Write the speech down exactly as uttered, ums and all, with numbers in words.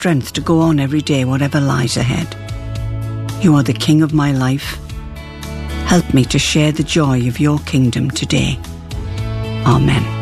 strength to go on every day, whatever lies ahead. You are the King of my life. Help me to share the joy of your kingdom today. Amen.